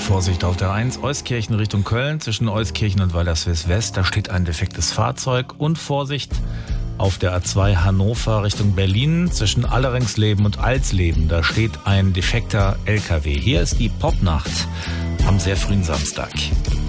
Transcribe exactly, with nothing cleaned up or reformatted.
Vorsicht auf der eins, Euskirchen Richtung Köln, zwischen Euskirchen und Weilerswils West, da steht ein defektes Fahrzeug. Und Vorsicht auf der A zwei Hannover Richtung Berlin, zwischen Allerengsleben und Alsleben, da steht ein defekter L K W. Hier ist die Popnacht am sehr frühen Samstag.